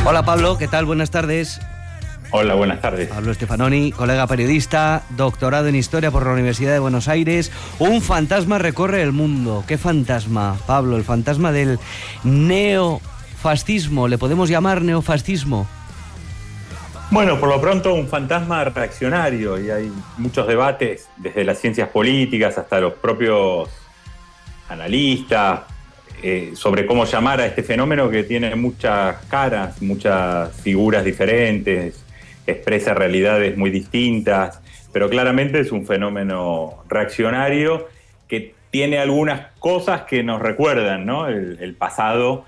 Hola Pablo, ¿qué tal? Buenas tardes. Hola, buenas tardes. Pablo Stefanoni, colega periodista, doctorado en Historia por la Universidad de Buenos Aires. Un fantasma recorre el mundo. ¿Qué fantasma, Pablo? El fantasma del neofascismo. ¿Le podemos llamar neofascismo? Bueno, por lo pronto un fantasma reaccionario, y hay muchos debates desde las ciencias políticas hasta los propios analistas sobre cómo llamar a este fenómeno que tiene muchas caras, muchas figuras diferentes, expresa realidades muy distintas, pero claramente es un fenómeno reaccionario que tiene algunas cosas que nos recuerdan, ¿no? el pasado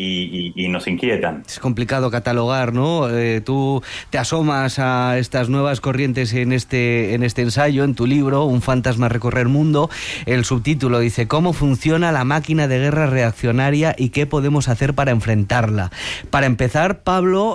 y nos inquietan. Es complicado catalogar, ¿no? Tú te asomas a estas nuevas corrientes en este ensayo, en tu libro, Un fantasma recorre el mundo. El subtítulo dice: ¿cómo funciona la máquina de guerra reaccionaria y qué podemos hacer para enfrentarla? Para empezar, Pablo,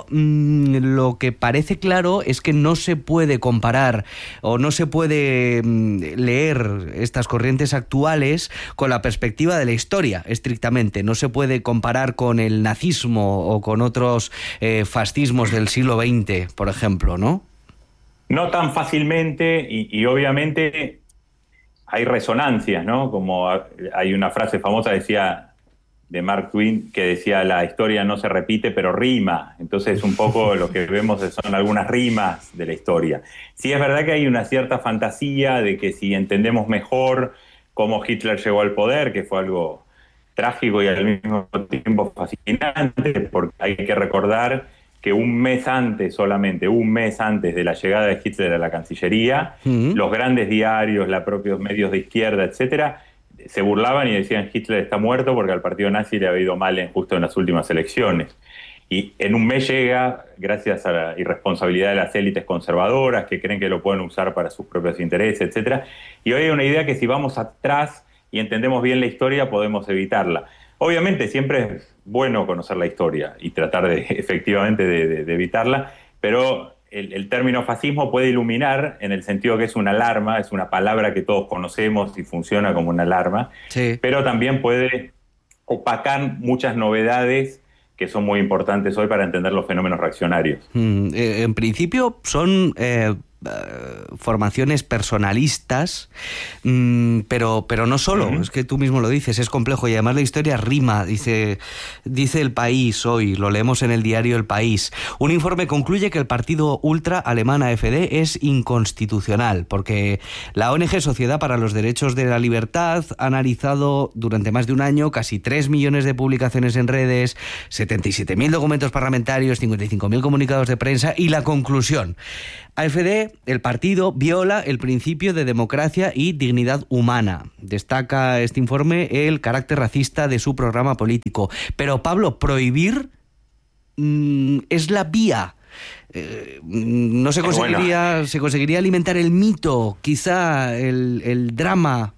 lo que parece claro es que no se puede comparar o no se puede leer estas corrientes actuales con la perspectiva de la historia, estrictamente. No se puede comparar con el nazismo o con otros fascismos del siglo XX, por ejemplo, ¿no? No tan fácilmente, y obviamente hay resonancias, ¿no? Como hay una frase famosa de Mark Twain que decía: la historia no se repite, pero rima. Entonces un poco lo que vemos son algunas rimas de la historia. Sí, es verdad que hay una cierta fantasía de que si entendemos mejor cómo Hitler llegó al poder, que fue algo trágico y al mismo tiempo fascinante, porque hay que recordar que solamente un mes antes de la llegada de Hitler a la Cancillería, los grandes diarios, los propios medios de izquierda, etcétera, se burlaban y decían: Hitler está muerto porque al partido nazi le había ido mal justo en las últimas elecciones. Y en un mes llega, gracias a la irresponsabilidad de las élites conservadoras que creen que lo pueden usar para sus propios intereses, etcétera. Y hoy hay una idea que si vamos atrás y entendemos bien la historia, podemos evitarla. Obviamente siempre es bueno conocer la historia y tratar efectivamente de evitarla, pero el término fascismo puede iluminar en el sentido que es una alarma, es una palabra que todos conocemos y funciona como una alarma, sí, pero también puede opacar muchas novedades que son muy importantes hoy para entender los fenómenos reaccionarios. En principio son formaciones personalistas, pero no solo, es que tú mismo lo dices, es complejo y además la historia rima, dice El País hoy, lo leemos en el diario El País. Un informe concluye que el partido ultra alemán AfD es inconstitucional porque la ONG Sociedad para los Derechos de la Libertad ha analizado durante más de un año casi 3 millones de publicaciones en redes, 77.000 documentos parlamentarios, 55.000 comunicados de prensa y la conclusión: AfD, el partido, viola el principio de democracia y dignidad humana. Destaca este informe el carácter racista de su programa político. Pero, Pablo, prohibir es la vía. No se conseguiría, se conseguiría alimentar el mito, quizá el drama.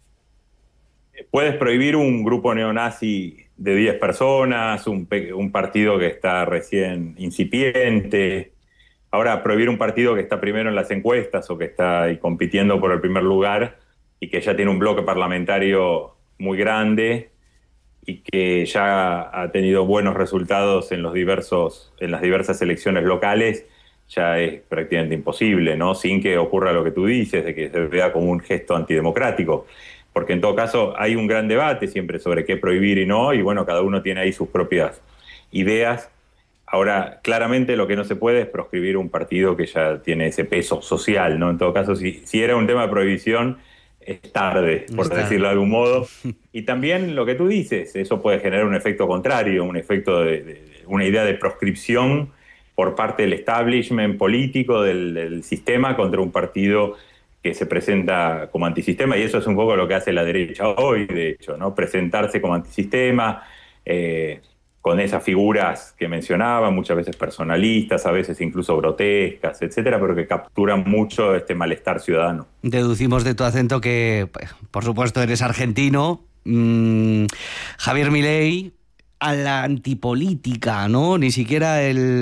Puedes prohibir un grupo neonazi de 10 personas, un partido que está recién incipiente. Ahora, prohibir un partido que está primero en las encuestas o que está ahí compitiendo por el primer lugar y que ya tiene un bloque parlamentario muy grande y que ya ha tenido buenos resultados en las diversas elecciones locales, ya es prácticamente imposible, ¿no? Sin que ocurra lo que tú dices, de que se vea como un gesto antidemocrático. Porque en todo caso hay un gran debate siempre sobre qué prohibir y no, y bueno, cada uno tiene ahí sus propias ideas. Ahora, claramente lo que no se puede es proscribir un partido que ya tiene ese peso social, ¿no? En todo caso, si era un tema de prohibición, es tarde, por decirlo de algún modo. Y también lo que tú dices, eso puede generar un efecto contrario, un efecto una idea de proscripción por parte del establishment político, del sistema, contra un partido que se presenta como antisistema, y eso es un poco lo que hace la derecha hoy, de hecho, ¿no? Presentarse como antisistema, con esas figuras que mencionaba, muchas veces personalistas, a veces incluso grotescas, etcétera, pero que capturan mucho este malestar ciudadano. Deducimos de tu acento que, por supuesto, eres argentino. Javier Milei a la antipolítica, ¿no? Ni siquiera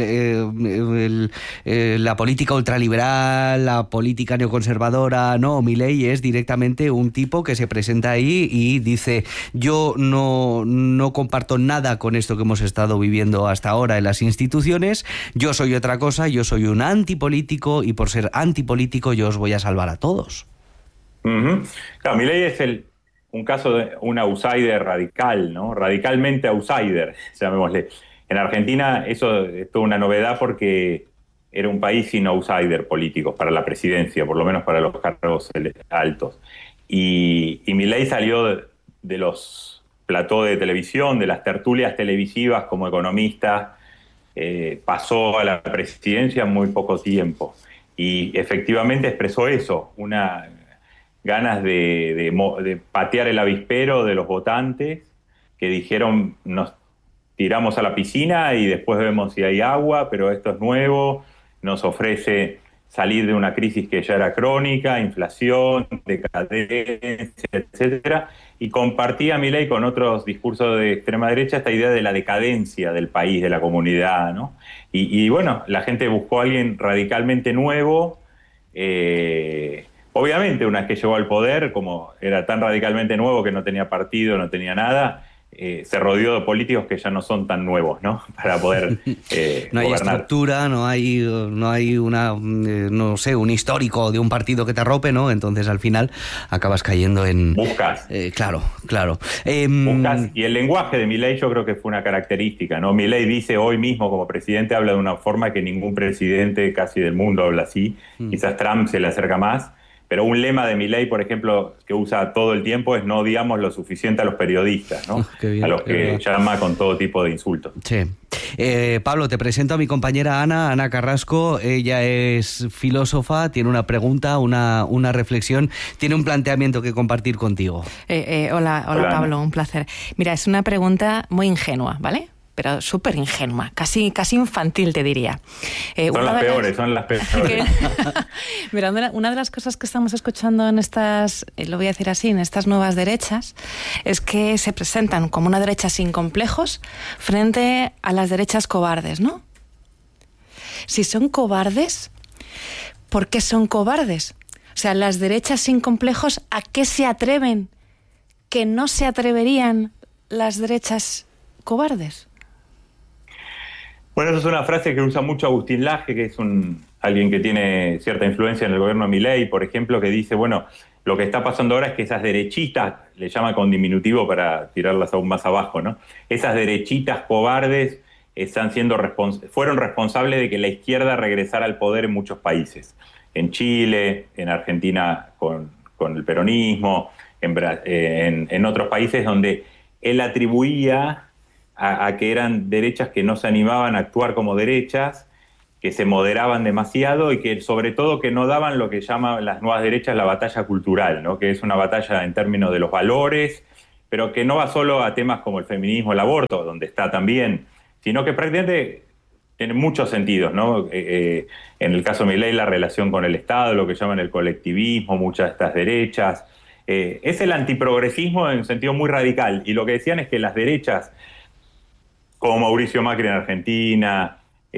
la política ultraliberal, la política neoconservadora, no. Milei es directamente un tipo que se presenta ahí y dice: yo no comparto nada con esto que hemos estado viviendo hasta ahora en las instituciones, yo soy otra cosa, yo soy un antipolítico y por ser antipolítico yo os voy a salvar a todos. Uh-huh. Claro, Milei es un caso de un outsider radical, ¿no? Radicalmente outsider, llamémosle. En Argentina eso es toda una novedad porque era un país sin outsider políticos para la presidencia, por lo menos para los cargos altos. Y Milei salió de los platós de televisión, de las tertulias televisivas como economista, pasó a la presidencia en muy poco tiempo. Y efectivamente expresó eso, una ganas de patear el avispero de los votantes que dijeron: nos tiramos a la piscina y después vemos si hay agua, pero esto es nuevo, nos ofrece salir de una crisis que ya era crónica, inflación, decadencia, etcétera, y compartía Milei con otros discursos de extrema derecha esta idea de la decadencia del país, de la comunidad, ¿no? Y bueno, la gente buscó a alguien radicalmente nuevo. Obviamente, una vez que llegó al poder, como era tan radicalmente nuevo que no tenía partido, no tenía nada, se rodeó de políticos que ya no son tan nuevos, ¿no? Para poder no hay gobernar. Estructura, no hay una, no sé, un histórico de un partido que te arrope, ¿no? Entonces al final acabas cayendo en... Buscas. Claro. Buscas, y el lenguaje de Milei yo creo que fue una característica, ¿no? Milei dice hoy mismo como presidente, habla de una forma que ningún presidente casi del mundo habla así. Quizás Trump se le acerca más. Pero un lema de Milei, por ejemplo, que usa todo el tiempo es: no odiamos lo suficiente a los periodistas, ¿no? Bien, a los que llama con todo tipo de insultos. Sí. Pablo, te presento a mi compañera Ana Carrasco. Ella es filósofa, tiene una pregunta, una reflexión, tiene un planteamiento que compartir contigo. Hola Pablo, Ana. Un placer. Mira, es una pregunta muy ingenua, ¿vale? Pero súper ingenua, casi infantil, te diría. Son las peores. Mira, una de las cosas que estamos escuchando en estas, lo voy a decir así, en estas nuevas derechas, es que se presentan como una derecha sin complejos frente a las derechas cobardes, ¿no? Si son cobardes, ¿por qué son cobardes? O sea, las derechas sin complejos, ¿a qué se atreven que no se atreverían las derechas cobardes? Bueno, esa es una frase que usa mucho Agustín Laje, que es alguien que tiene cierta influencia en el gobierno de Milei, por ejemplo, que dice: bueno, lo que está pasando ahora es que esas derechitas, le llama con diminutivo para tirarlas aún más abajo, ¿no? Esas derechitas cobardes fueron responsables de que la izquierda regresara al poder en muchos países. En Chile, en Argentina con el peronismo, en otros países donde él atribuía a que eran derechas que no se animaban a actuar como derechas, que se moderaban demasiado y que sobre todo que no daban lo que llaman las nuevas derechas la batalla cultural, ¿no? Que es una batalla en términos de los valores, pero que no va solo a temas como el feminismo, el aborto, donde está también, sino que prácticamente tiene muchos sentidos, ¿no? En el caso de Milei, la relación con el Estado, lo que llaman el colectivismo, muchas de estas derechas. Es el antiprogresismo en un sentido muy radical, y lo que decían es que las derechas como Mauricio Macri en Argentina,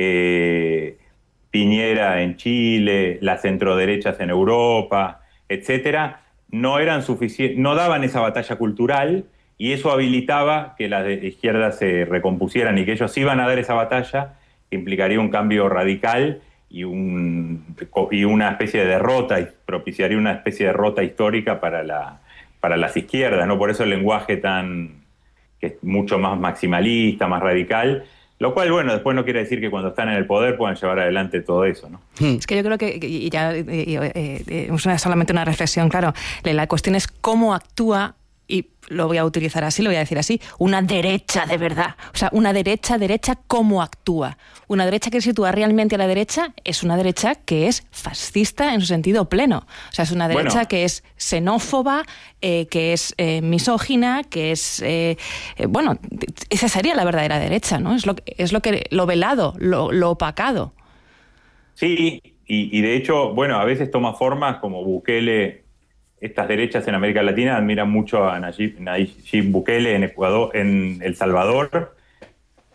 Piñera en Chile, las centroderechas en Europa, etcétera, no daban esa batalla cultural, y eso habilitaba que las de izquierda se recompusieran y que ellos iban a dar esa batalla, que implicaría un cambio radical y una especie de derrota, y propiciaría una especie de derrota histórica para las izquierdas, ¿no? Por eso el lenguaje que es mucho más maximalista, más radical, lo cual, bueno, después no quiere decir que cuando están en el poder puedan llevar adelante todo eso, ¿no? Es que yo creo que, y ya es solamente una reflexión, claro, la cuestión es cómo actúa, y lo voy a utilizar así, lo voy a decir así, una derecha de verdad. O sea, una derecha, ¿cómo actúa? Una derecha que se sitúa realmente a la derecha es una derecha que es fascista en su sentido pleno. O sea, es una derecha que es xenófoba, que es misógina, que es... bueno, esa sería la verdadera derecha, ¿no? Es lo velado, lo opacado. Sí, y de hecho, bueno, a veces toma formas como Bukele. Estas derechas en América Latina admiran mucho a Nayib Bukele en Ecuador, en El Salvador,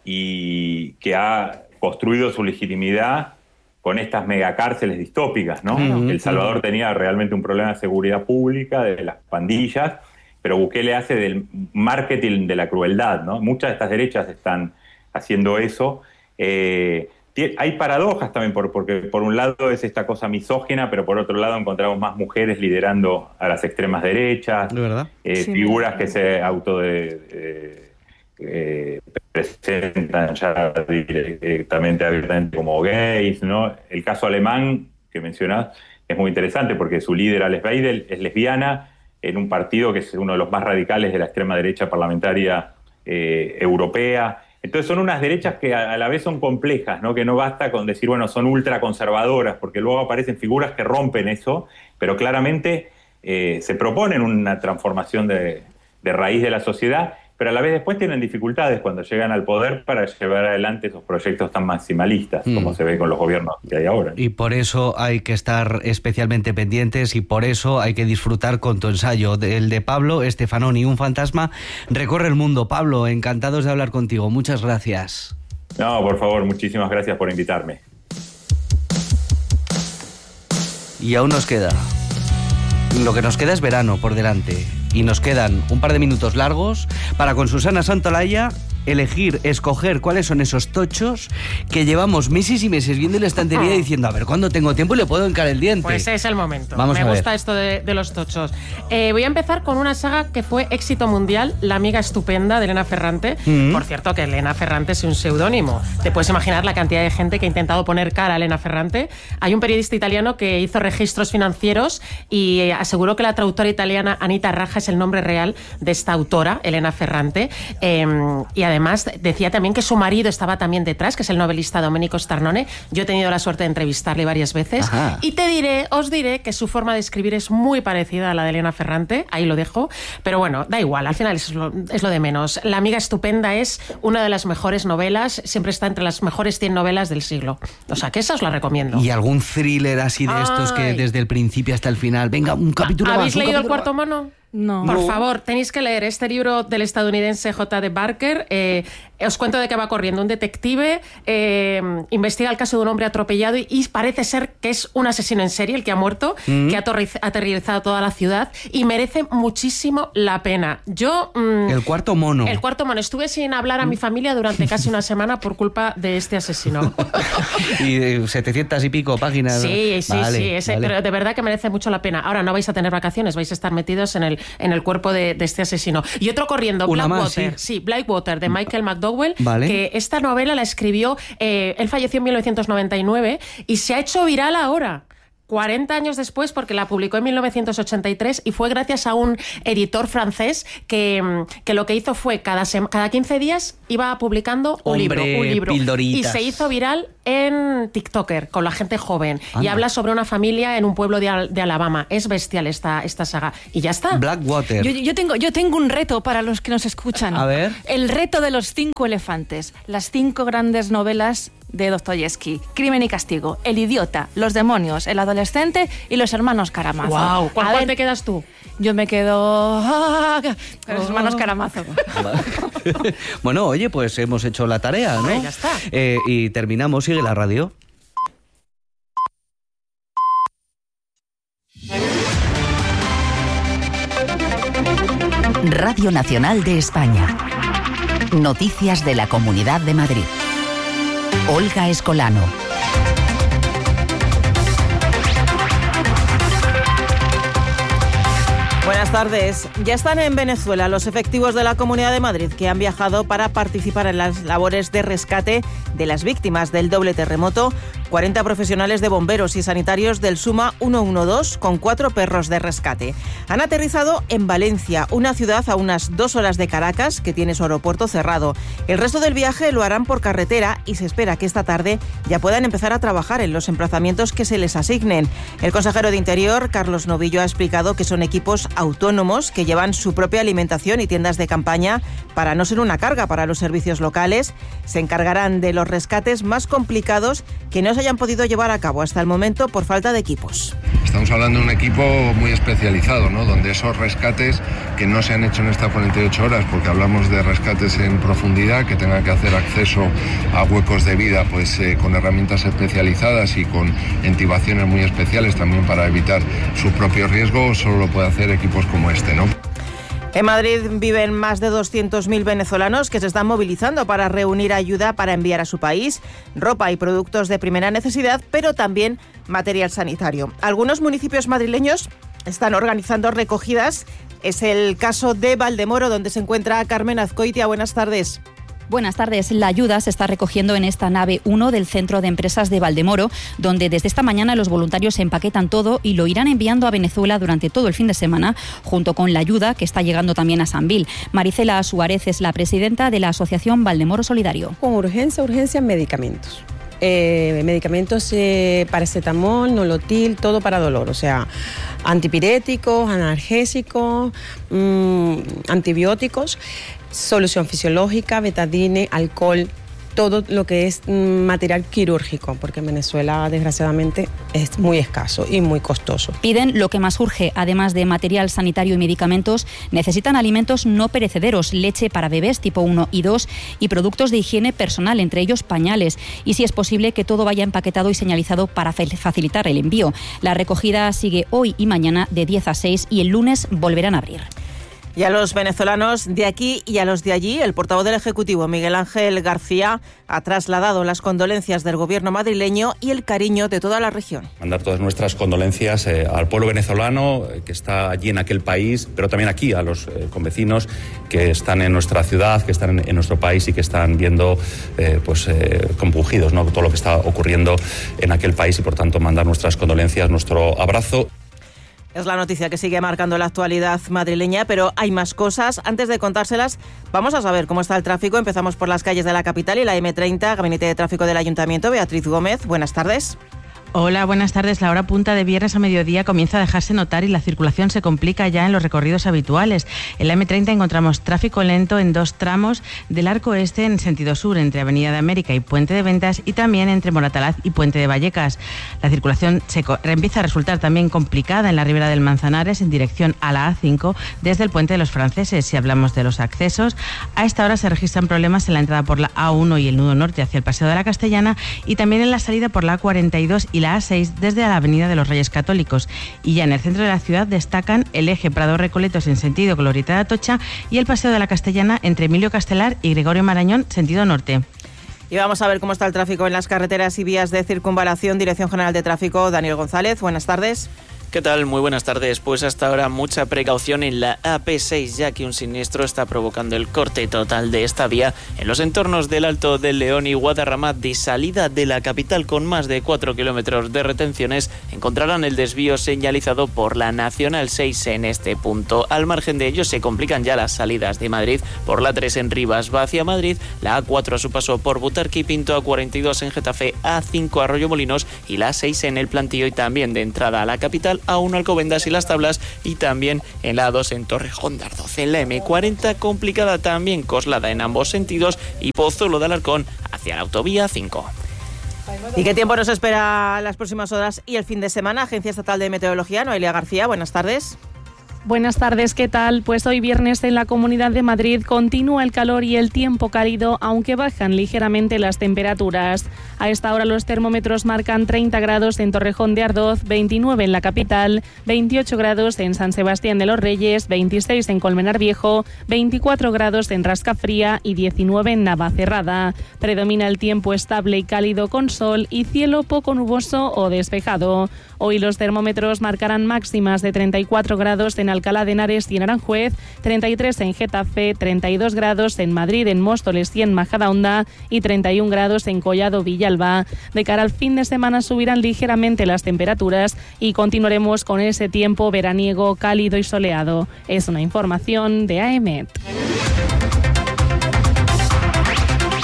y que ha construido su legitimidad con estas megacárceles distópicas, ¿no? El Salvador tenía realmente un problema de seguridad pública, de las pandillas, pero Bukele hace del marketing de la crueldad, ¿no? Muchas de estas derechas están haciendo eso. Hay paradojas también, porque por un lado es esta cosa misógina, pero por otro lado encontramos más mujeres liderando a las extremas derechas, ¿de verdad? Figuras que se presentan ya directamente, abiertamente como gays, ¿no? El caso alemán que mencionás es muy interesante porque su líder, Alice Weidel, es lesbiana en un partido que es uno de los más radicales de la extrema derecha parlamentaria europea. Entonces son unas derechas que a la vez son complejas, ¿no? Que no basta con decir, bueno, son ultraconservadoras, porque luego aparecen figuras que rompen eso, pero claramente se proponen una transformación de raíz de la sociedad, pero a la vez después tienen dificultades cuando llegan al poder para llevar adelante esos proyectos tan maximalistas, como se ve con los gobiernos que hay ahora. Y por eso hay que estar especialmente pendientes y por eso hay que disfrutar con tu ensayo. El de Pablo Stefanoni, un fantasma recorre el mundo. Pablo, encantados de hablar contigo. Muchas gracias. No, por favor, muchísimas gracias por invitarme. Y aún nos queda. Lo que nos queda es verano por delante. Y nos quedan un par de minutos largos para con Susana Santolaya escoger cuáles son esos tochos que llevamos meses y meses viendo en la estantería diciendo, a ver, ¿cuándo tengo tiempo y le puedo hincar el diente? Pues es el momento. Me gusta esto de los tochos. Voy a empezar con una saga que fue éxito mundial, La amiga estupenda de Elena Ferrante. Por cierto, que Elena Ferrante es un seudónimo. Te puedes imaginar la cantidad de gente que ha intentado poner cara a Elena Ferrante. Hay un periodista italiano que hizo registros financieros y aseguró que la traductora italiana Anita Raja es el nombre real de esta autora, Elena Ferrante. Y además decía también que su marido estaba también detrás, que es el novelista Domenico Starnone. Yo he tenido la suerte de entrevistarle varias veces. Ajá. Y os diré que su forma de escribir es muy parecida a la de Elena Ferrante, ahí lo dejo, pero bueno, da igual, al final es lo de menos. La amiga estupenda es una de las mejores novelas, siempre está entre las mejores 100 novelas del siglo, o sea que esa os la recomiendo. ¿Y algún thriller así de estos que desde el principio hasta el final, venga, un capítulo más? ¿Habéis leído El cuarto mono? No. Por favor, tenéis que leer este libro del estadounidense J.D. Barker. Os cuento de qué va corriendo. Un detective investiga el caso de un hombre atropellado y parece ser que es un asesino en serie el que ha muerto, que ha aterrorizado toda la ciudad y merece muchísimo la pena. Yo... El cuarto mono. El cuarto mono. Estuve sin hablar a mi familia durante casi una semana por culpa de este asesino. Y 700 y pico páginas. Sí, vale. Pero de verdad que merece mucho la pena. Ahora no vais a tener vacaciones, vais a estar metidos en el cuerpo de este asesino. Y otro corriendo, Blackwater. Sí, Blackwater, de Michael McDowell, que esta novela la escribió, él falleció en 1999 y se ha hecho viral ahora. 40 años después, porque la publicó en 1983 y fue gracias a un editor francés que lo que hizo fue cada 15 días iba publicando un libro. Pildoritas. Y se hizo viral en TikToker con la gente joven. Anda. Y habla sobre una familia en un pueblo de Alabama. Es bestial esta saga. Y ya está. Blackwater. Yo tengo un reto para los que nos escuchan. A ver. El reto de los 5 elefantes. Las 5 grandes novelas de Dostoyevsky. Crimen y castigo, El idiota, Los demonios, El adolescente y Los hermanos Karamazov. Wow, ¿cuál te quedas tú? Yo me quedo con Los hermanos Karamazov. Bueno, oye, pues hemos hecho la tarea, ¿no? Ya está. Y terminamos, sigue la radio. Radio Nacional de España. Noticias de la Comunidad de Madrid. Olga Escolano. Buenas tardes. Ya están en Venezuela los efectivos de la Comunidad de Madrid que han viajado para participar en las labores de rescate de las víctimas del doble terremoto. 40 profesionales de bomberos y sanitarios del SUMA 112 con 4 perros de rescate. Han aterrizado en Valencia, una ciudad a unas 2 horas de Caracas que tiene su aeropuerto cerrado. El resto del viaje lo harán por carretera y se espera que esta tarde ya puedan empezar a trabajar en los emplazamientos que se les asignen. El consejero de Interior, Carlos Novillo, ha explicado que son equipos autónomos que llevan su propia alimentación y tiendas de campaña para no ser una carga para los servicios locales. Se encargarán de los rescates más complicados que no se hayan podido llevar a cabo hasta el momento por falta de equipos. Estamos hablando de un equipo muy especializado, ¿no? Donde esos rescates que no se han hecho en estas 48 horas, porque hablamos de rescates en profundidad, que tengan que hacer acceso a huecos de vida pues con herramientas especializadas y con intubaciones muy especiales también para evitar su propio riesgo, solo lo puede hacer equipos como este, ¿no? En Madrid viven más de 200.000 venezolanos que se están movilizando para reunir ayuda para enviar a su país ropa y productos de primera necesidad, pero también material sanitario. Algunos municipios madrileños están organizando recogidas. Es el caso de Valdemoro, donde se encuentra Carmen Azcoitia. Buenas tardes. Buenas tardes. La ayuda se está recogiendo en esta nave 1 del Centro de Empresas de Valdemoro, donde desde esta mañana los voluntarios empaquetan todo y lo irán enviando a Venezuela durante todo el fin de semana, junto con la ayuda que está llegando también a Sambil. Maricela Suárez es la presidenta de la Asociación Valdemoro Solidario. Con urgencia, medicamentos. Medicamentos, paracetamol, nolotil, todo para dolor, o sea, antipiréticos, analgésicos, antibióticos, solución fisiológica, betadine, alcohol, todo lo que es material quirúrgico, porque en Venezuela desgraciadamente es muy escaso y muy costoso. Piden lo que más urge, además de material sanitario y medicamentos, necesitan alimentos no perecederos, leche para bebés tipo 1 y 2 y productos de higiene personal, entre ellos pañales, y si es posible que todo vaya empaquetado y señalizado para facilitar el envío. La recogida sigue hoy y mañana de 10 a 6 y el lunes volverán a abrir. Y a los venezolanos de aquí y a los de allí, el portavoz del Ejecutivo, Miguel Ángel García, ha trasladado las condolencias del gobierno madrileño y el cariño de toda la región. Mandar todas nuestras condolencias al pueblo venezolano que está allí en aquel país, pero también aquí a los convecinos que están en nuestra ciudad, que están en nuestro país y que están viendo compungidos, ¿no? Todo lo que está ocurriendo en aquel país y por tanto mandar nuestras condolencias, nuestro abrazo. Es la noticia que sigue marcando la actualidad madrileña, pero hay más cosas. Antes de contárselas, vamos a saber cómo está el tráfico. Empezamos por las calles de la capital y la M30, Gabinete de Tráfico del Ayuntamiento. Beatriz Gómez, buenas tardes. Hola, buenas tardes. La hora punta de viernes a mediodía comienza a dejarse notar y la circulación se complica ya en los recorridos habituales. En la M30 encontramos tráfico lento en 2 tramos del arco este en sentido sur, entre Avenida de América y Puente de Ventas, y también entre Moratalaz y Puente de Vallecas. La circulación empieza a resultar también complicada en la ribera del Manzanares en dirección a la A5 desde el Puente de los Franceses. Si hablamos de los accesos, a esta hora se registran problemas en la entrada por la A1 y el nudo norte hacia el Paseo de la Castellana y también en la salida por la A42 y la A6 desde la Avenida de los Reyes Católicos. Y ya en el centro de la ciudad destacan el eje Prado-Recoletos en sentido Glorieta de Atocha y el Paseo de la Castellana entre Emilio Castelar y Gregorio Marañón sentido norte. Y vamos a ver cómo está el tráfico en las carreteras y vías de circunvalación. Dirección General de Tráfico, Daniel González, buenas tardes. ¿Qué tal? Muy buenas tardes. Pues hasta ahora mucha precaución en la AP6, ya que un siniestro está provocando el corte total de esta vía en los entornos del Alto del León y Guadarrama. De salida de la capital con más de 4 kilómetros de retenciones, encontrarán el desvío señalizado por la Nacional 6 en este punto. Al margen de ello se complican ya las salidas de Madrid por la 3 en Rivas va hacia Madrid, la A4 a su paso por Butarque y Pinto, A42 en Getafe, A5 Arroyomolinos y la A6 en el Plantío y también de entrada a la capital A1 Alcobendas y Las Tablas y también en la A2 en Torrejón de Ardoz. En la M40 complicada también, Coslada en ambos sentidos y Pozuelo de Alarcón hacia la autovía 5. ¿Y qué tiempo nos espera las próximas horas y el fin de semana? Agencia Estatal de Meteorología, Noelia García, buenas tardes. Buenas tardes, ¿qué tal? Pues hoy viernes en la Comunidad de Madrid continúa el calor y el tiempo cálido, aunque bajan ligeramente las temperaturas. A esta hora los termómetros marcan 30 grados en Torrejón de Ardoz, 29 en la capital, 28 grados en San Sebastián de los Reyes, 26 en Colmenar Viejo, 24 grados en Rascafría y 19 en Navacerrada. Predomina el tiempo estable y cálido con sol y cielo poco nuboso o despejado. Hoy los termómetros marcarán máximas de 34 grados en Alcalá de Henares y en Aranjuez, 33 en Getafe, 32 grados en Madrid, en Móstoles y en Majadahonda y 31 grados en Collado Villalba. De cara al fin de semana subirán ligeramente las temperaturas y continuaremos con ese tiempo veraniego, cálido y soleado. Es una información de AEMET.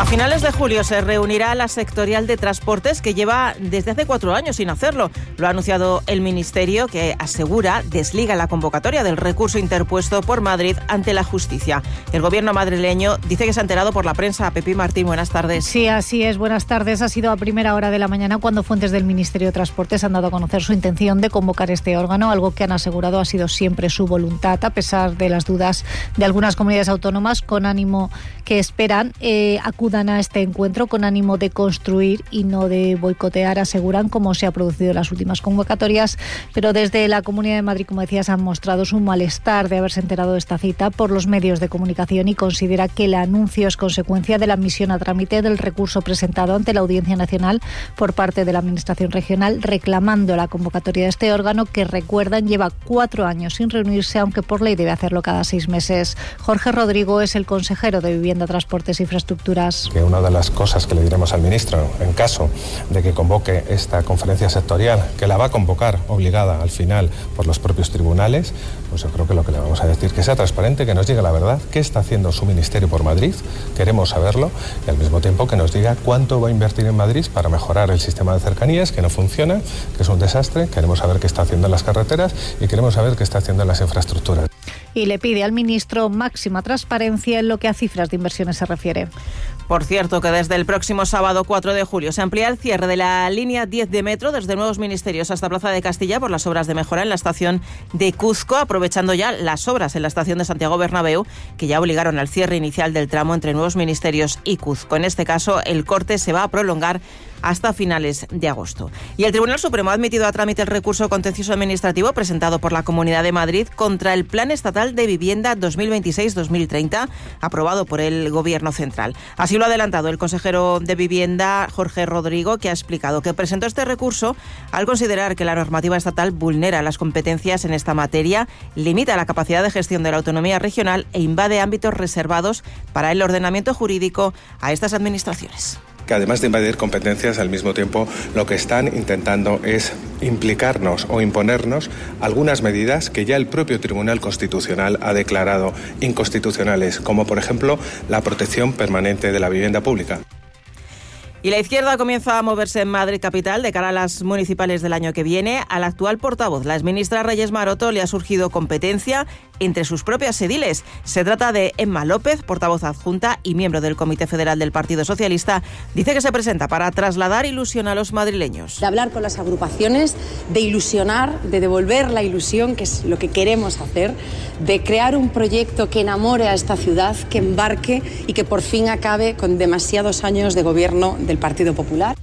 A finales de julio se reunirá la sectorial de transportes, que lleva desde hace 4 años sin hacerlo. Lo ha anunciado el Ministerio, que asegura desliga la convocatoria del recurso interpuesto por Madrid ante la justicia. El gobierno madrileño dice que se ha enterado por la prensa. Pepi Martín, buenas tardes. Sí, así es. Buenas tardes. Ha sido a primera hora de la mañana cuando fuentes del Ministerio de Transportes han dado a conocer su intención de convocar este órgano, algo que han asegurado ha sido siempre su voluntad, a pesar de las dudas de algunas comunidades autónomas con ánimo que esperan acudan a este encuentro con ánimo de construir y no de boicotear, aseguran, como se ha producido en las últimas convocatorias, pero desde la Comunidad de Madrid, como decías, han mostrado su malestar de haberse enterado de esta cita por los medios de comunicación y considera que el anuncio es consecuencia de la admisión a trámite del recurso presentado ante la Audiencia Nacional por parte de la Administración Regional reclamando la convocatoria de este órgano que, recuerdan, lleva 4 años sin reunirse, aunque por ley debe hacerlo cada 6 meses. Jorge Rodrigo es el consejero de Vivienda, Transportes e Infraestructuras. Que una de las cosas que le diremos al ministro, en caso de que convoque esta conferencia sectorial, que la va a convocar obligada al final por los propios tribunales, pues yo creo que lo que le vamos a decir, que sea transparente, que nos diga la verdad, qué está haciendo su ministerio por Madrid, queremos saberlo, y al mismo tiempo que nos diga cuánto va a invertir en Madrid para mejorar el sistema de cercanías, que no funciona, que es un desastre. Queremos saber qué está haciendo en las carreteras y queremos saber qué está haciendo en las infraestructuras. Y le pide al ministro máxima transparencia en lo que a cifras de inversiones se refiere. Por cierto, que desde el próximo sábado 4 de julio se amplía el cierre de la línea 10 de metro desde Nuevos Ministerios hasta Plaza de Castilla por las obras de mejora en la estación de Cuzco, aprovechando ya las obras en la estación de Santiago Bernabéu, que ya obligaron al cierre inicial del tramo entre Nuevos Ministerios y Cuzco. En este caso, el corte se va a prolongar hasta finales de agosto. Y el Tribunal Supremo ha admitido a trámite el recurso contencioso administrativo presentado por la Comunidad de Madrid contra el Plan Estatal de Vivienda 2026-2030, aprobado por el Gobierno Central. Así lo ha adelantado el consejero de Vivienda, Jorge Rodrigo, que ha explicado que presentó este recurso al considerar que la normativa estatal vulnera las competencias en esta materia, limita la capacidad de gestión de la autonomía regional e invade ámbitos reservados para el ordenamiento jurídico a estas administraciones. Que además de invadir competencias, al mismo tiempo lo que están intentando es implicarnos o imponernos algunas medidas que ya el propio Tribunal Constitucional ha declarado inconstitucionales, como por ejemplo la protección permanente de la vivienda pública. Y la izquierda comienza a moverse en Madrid capital de cara a las municipales del año que viene. Al actual portavoz, la exministra Reyes Maroto, le ha surgido competencia entre sus propias ediles. Se trata de Emma López, portavoz adjunta y miembro del Comité Federal del Partido Socialista. Dice que se presenta para trasladar ilusión a los madrileños. De hablar con las agrupaciones, de ilusionar, de devolver la ilusión, que es lo que queremos hacer, de crear un proyecto que enamore a esta ciudad, que embarque y que por fin acabe con demasiados años de gobierno del Partido Popular.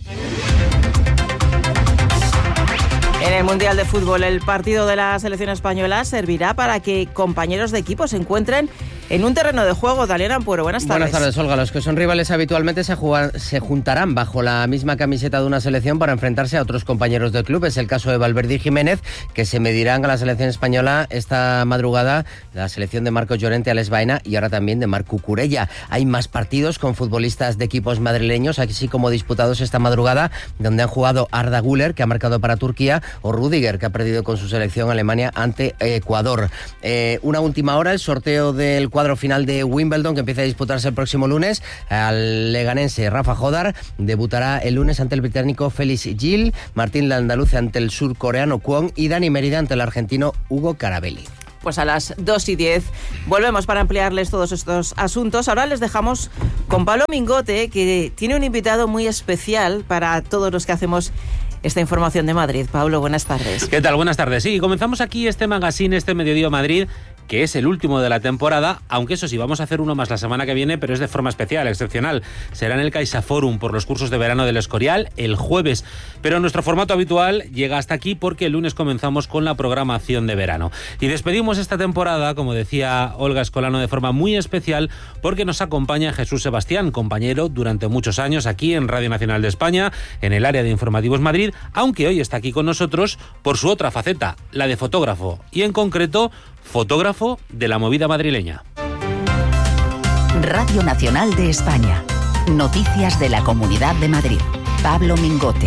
En el Mundial de Fútbol, el partido de la selección española servirá para que compañeros de equipo se encuentren en un terreno de juego. Daniel Ampuero, buenas tardes. Buenas tardes, Olga. Los que son rivales habitualmente se juntarán bajo la misma camiseta de una selección para enfrentarse a otros compañeros del club. Es el caso de Valverde y Jiménez, que se medirán a la selección española esta madrugada, la selección de Marcos Llorente, Alex Baena y ahora también de Marc Cucurella. Hay más partidos con futbolistas de equipos madrileños, así como disputados esta madrugada, donde han jugado Arda Güler, que ha marcado para Turquía, o Rüdiger, que ha perdido con su selección Alemania ante Ecuador. Una última hora, el sorteo del cuadro final de Wimbledon, que empieza a disputarse el próximo lunes. Al leganense Rafa Jodar debutará el lunes ante el británico Félix Gil, Martín Landaluce ante el surcoreano Kwon y Dani Mérida ante el argentino Hugo Carabelli. Pues a las 2:10 volvemos para ampliarles todos estos asuntos. Ahora les dejamos con Pablo Mingote, que tiene un invitado muy especial para todos los que hacemos esta información de Madrid. Pablo, buenas tardes. ¿Qué tal? Buenas tardes. Sí, comenzamos aquí este magazine, este Mediodía Madrid, que es el último de la temporada, aunque eso sí, vamos a hacer uno más la semana que viene, pero es de forma especial, excepcional. Será en el CaixaForum por los cursos de verano del Escorial el jueves, pero nuestro formato habitual llega hasta aquí porque el lunes comenzamos con la programación de verano. Y despedimos esta temporada, como decía Olga Escolano, de forma muy especial porque nos acompaña Jesús Sebastián, compañero durante muchos años aquí en Radio Nacional de España, en el área de informativos Madrid, aunque hoy está aquí con nosotros por su otra faceta, la de fotógrafo, y en concreto fotógrafo de la movida madrileña. Radio Nacional de España. Noticias de la Comunidad de Madrid. Pablo Mingote.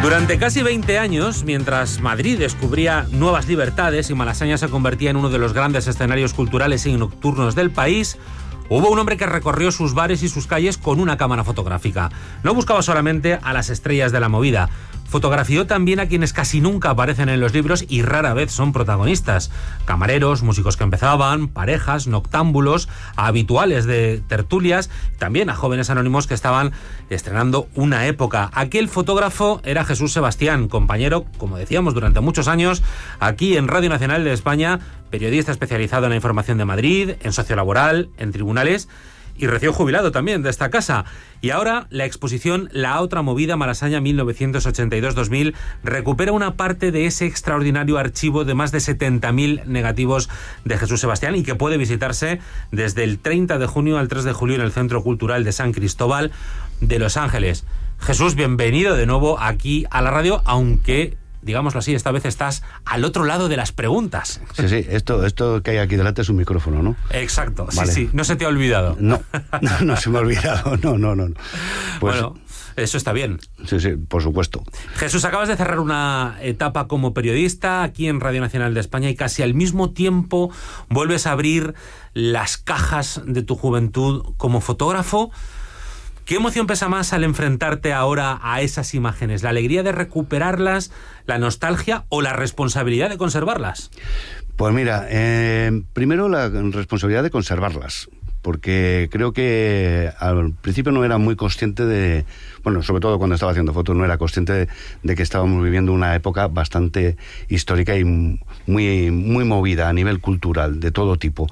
Durante casi 20 años, mientras Madrid descubría nuevas libertades y Malasaña se convertía en uno de los grandes escenarios culturales y nocturnos del país, hubo un hombre que recorrió sus bares y sus calles con una cámara fotográfica. No buscaba solamente a las estrellas de la movida. Fotografió también a quienes casi nunca aparecen en los libros y rara vez son protagonistas. Camareros, músicos que empezaban, parejas, noctámbulos, a habituales de tertulias, también a jóvenes anónimos que estaban estrenando una época. Aquel fotógrafo era Jesús Sebastián, compañero, como decíamos, durante muchos años aquí en Radio Nacional de España, periodista especializado en la información de Madrid, en sociolaboral, en tribunales, y recién jubilado también de esta casa. Y ahora la exposición La Otra Movida Malasaña 1982-2000 recupera una parte de ese extraordinario archivo de más de 70.000 negativos de Jesús Sebastián y que puede visitarse desde el 30 de junio al 3 de julio en el Centro Cultural de San Cristóbal de Los Ángeles. Jesús, bienvenido de nuevo aquí a la radio, aunque, digámoslo así, esta vez estás al otro lado de las preguntas. Sí, esto que hay aquí delante es un micrófono, ¿no? Exacto, vale. Sí, no se te ha olvidado. No se me ha olvidado, no. Pues, bueno, eso está bien. Sí, por supuesto. Jesús, acabas de cerrar una etapa como periodista aquí en Radio Nacional de España y casi al mismo tiempo vuelves a abrir las cajas de tu juventud como fotógrafo. ¿Qué emoción pesa más al enfrentarte ahora a esas imágenes? ¿La alegría de recuperarlas, la nostalgia o la responsabilidad de conservarlas? Pues mira, primero la responsabilidad de conservarlas, porque creo que al principio no era muy consciente de... Bueno, sobre todo cuando estaba haciendo fotos no era consciente de que estábamos viviendo una época bastante histórica y muy movida a nivel cultural, de todo tipo.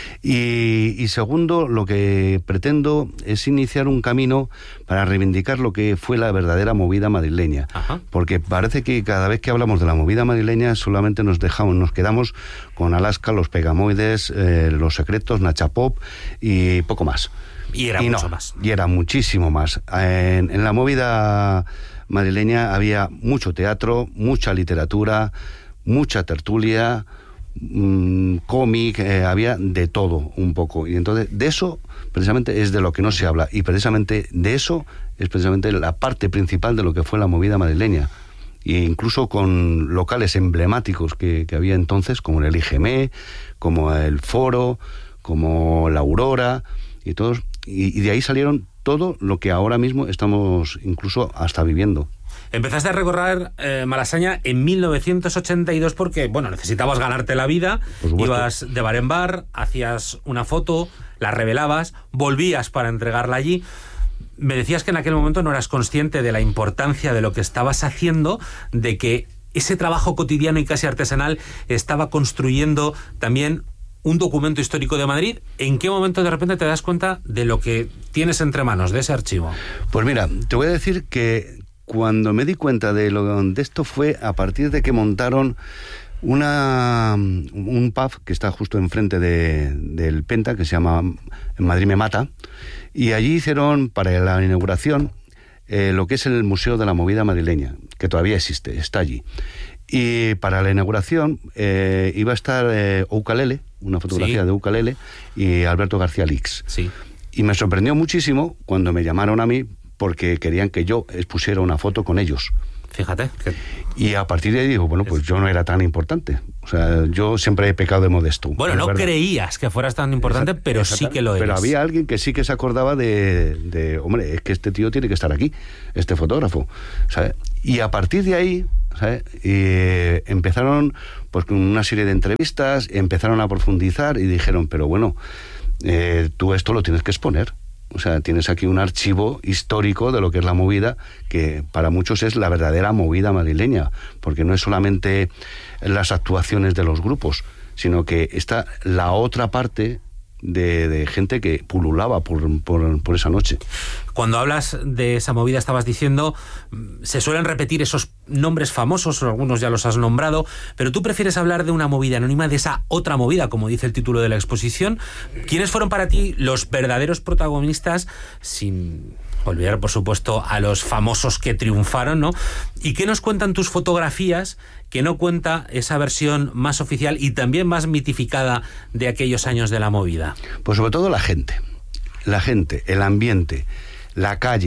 Y segundo, lo que pretendo es iniciar un camino para reivindicar lo que fue la verdadera movida madrileña. Ajá. Porque parece que cada vez que hablamos de la movida madrileña solamente nos quedamos con Alaska, los Pegamoides, Los Secretos, Nacha Pop y poco más. Y era mucho más. Y era muchísimo más. En la movida madrileña había mucho teatro, mucha literatura, mucha tertulia, cómic, había de todo un poco. Y entonces de eso precisamente es de lo que no se habla. Y precisamente de eso es precisamente la parte principal de lo que fue la movida madrileña. E incluso con locales emblemáticos que había entonces, como el IGM, como el Foro, como la Aurora, y todos, y de ahí salieron todo lo que ahora mismo estamos incluso hasta viviendo. Empezaste a recorrer Malasaña en 1982 porque, bueno, necesitabas ganarte la vida, ibas de bar en bar, hacías una foto, la revelabas, volvías para entregarla allí. Me decías que en aquel momento no eras consciente de la importancia de lo que estabas haciendo, de que ese trabajo cotidiano y casi artesanal estaba construyendo también un documento histórico de Madrid. ¿En qué momento de repente te das cuenta de lo que tienes entre manos, de ese archivo? Pues mira, te voy a decir que cuando me di cuenta de esto fue a partir de que montaron un pub que está justo enfrente del Penta, que se llama Madrid me mata, y allí hicieron para la inauguración lo que es el Museo de la Movida Madrileña, que todavía existe, está allí. Y para la inauguración iba a estar Ukulele, una fotografía de Ukulele, y Alberto García Lix. Sí. Y me sorprendió muchísimo cuando me llamaron a mí porque querían que yo expusiera una foto con ellos. Fíjate. Y a partir de ahí digo, bueno, pues yo no era tan importante. O sea, yo siempre he pecado de modesto. Bueno, no creías que fueras tan importante, pero sí que lo eres. Pero había alguien que sí que se acordaba de hombre, es que este tío tiene que estar aquí, este fotógrafo, ¿sabes? Y a partir de ahí, ¿sabes? Empezaron pues con una serie de entrevistas, empezaron a profundizar y dijeron, pero bueno, tú esto lo tienes que exponer. O sea, tienes aquí un archivo histórico de lo que es la movida, que para muchos es la verdadera movida madrileña, porque no es solamente las actuaciones de los grupos, sino que está la otra parte de gente que pululaba por esa noche. Cuando hablas de esa movida estabas diciendo, se suelen repetir esos nombres famosos, algunos ya los has nombrado, pero tú prefieres hablar de una movida anónima, de esa otra movida, como dice el título de la exposición. ¿Quiénes fueron para ti los verdaderos protagonistas, sin olvidar, por supuesto, a los famosos que triunfaron, ¿no? ¿Y qué nos cuentan tus fotografías que no cuenta esa versión más oficial y también más mitificada de aquellos años de la movida? Pues sobre todo la gente, el ambiente, la calle,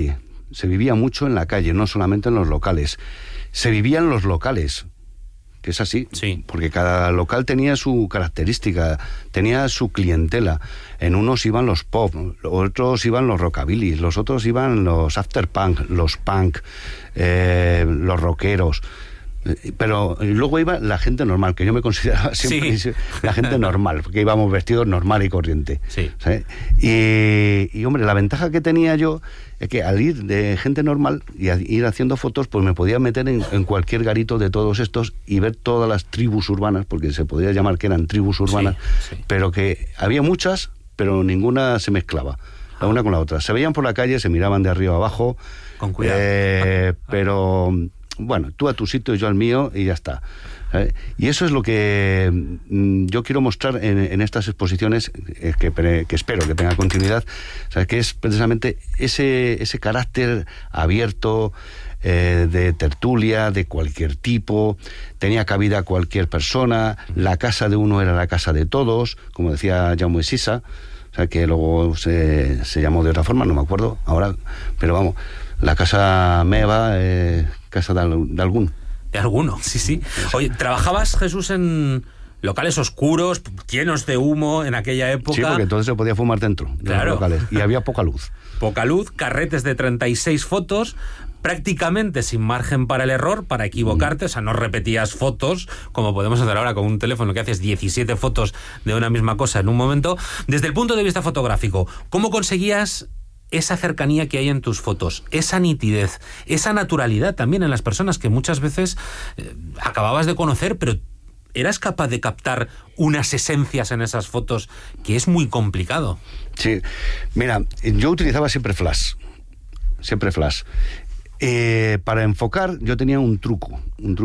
se vivía mucho en la calle, no solamente en los locales. Se vivía en los locales, que es así, porque cada local tenía su característica, tenía su clientela. En unos iban los pop, otros iban los rockabilly, los otros iban los afterpunk, los punk, los rockeros. Pero luego iba la gente normal, que yo me consideraba siempre la gente normal, porque íbamos vestidos normal y corriente. ¿Sabes? Y hombre, la ventaja que tenía yo es que al ir de gente normal y ir haciendo fotos, pues me podía meter en cualquier garito de todos estos y ver todas las tribus urbanas, porque se podría llamar que eran tribus urbanas, pero que había muchas, pero ninguna se mezclaba, la una con la otra. Se veían por la calle, se miraban de arriba abajo, con cuidado. Pero bueno, tú a tu sitio y yo al mío y ya está. Y eso es lo que yo quiero mostrar en estas exposiciones, que espero que tenga continuidad, que es precisamente ese carácter abierto, de tertulia, de cualquier tipo, tenía cabida cualquier persona, la casa de uno era la casa de todos, como decía Jaume Sisa, que luego se llamó de otra forma, no me acuerdo ahora, pero vamos, la casa meva, casa de algún. De alguno, sí. Oye, ¿trabajabas, Jesús, en locales oscuros, llenos de humo en aquella época? Sí, porque entonces se podía fumar dentro de los locales y había poca luz. Poca luz, carretes de 36 fotos, prácticamente sin margen para el error, para equivocarte, o sea, no repetías fotos, como podemos hacer ahora con un teléfono que haces 17 fotos de una misma cosa en un momento. Desde el punto de vista fotográfico, ¿cómo conseguías esa cercanía que hay en tus fotos, esa nitidez, esa naturalidad también en las personas que muchas veces acababas de conocer, pero eras capaz de captar unas esencias en esas fotos que es muy complicado? Sí, mira, yo utilizaba siempre flash. Para enfocar yo tenía un truco